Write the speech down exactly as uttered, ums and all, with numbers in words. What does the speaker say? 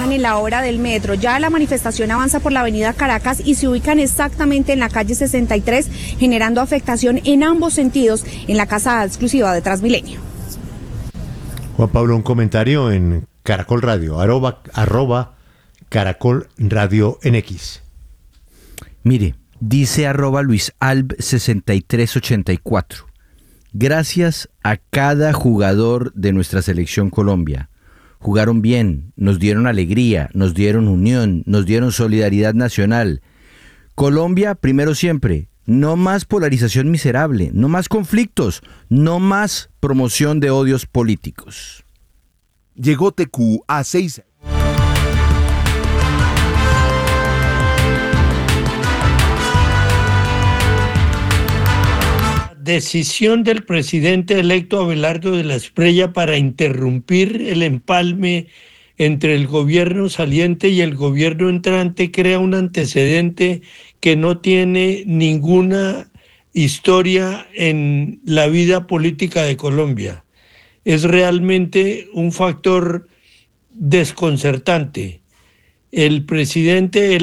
mantienen en la hora del metro. Ya la manifestación avanza por la avenida Caracas y se ubican exactamente en la calle sesenta y tres, generando afectación en ambos sentidos en la casa exclusiva de Transmilenio. Juan Pablo, un comentario en Caracol Radio, arroba, arroba Caracol Radio en X. Mire, dice arroba Luis Alb sesenta y tres ochenta y cuatro. Gracias a cada jugador de nuestra selección Colombia. Jugaron bien, nos dieron alegría, nos dieron unión, nos dieron solidaridad nacional. Colombia, primero siempre, no más polarización miserable, no más conflictos, no más promoción de odios políticos. Llegó T Q a seis. Decisión del presidente electo Abelardo de la Espriella para interrumpir el empalme entre el gobierno saliente y el gobierno entrante crea un antecedente que no tiene ninguna historia en la vida política de Colombia. Es realmente un factor desconcertante. El presidente